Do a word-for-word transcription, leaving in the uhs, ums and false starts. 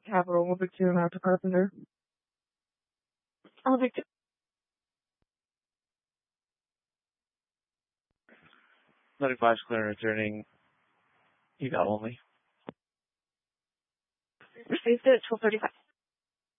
Capital, one Victor and Doctor Carpenter. Oh, Victor. ninety-five clear returning. You got only. Received it at twelve thirty-five.